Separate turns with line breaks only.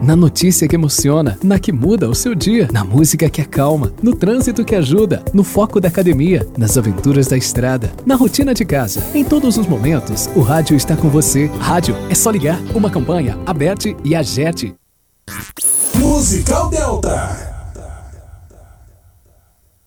Na notícia que emociona, na que muda o seu dia, na música que acalma, no trânsito que ajuda, no foco da academia, nas aventuras da estrada, na rotina de casa. Em todos os momentos, o rádio está com você. Rádio é só ligar. Uma campanha Aberte e Agerte.
Musical Delta.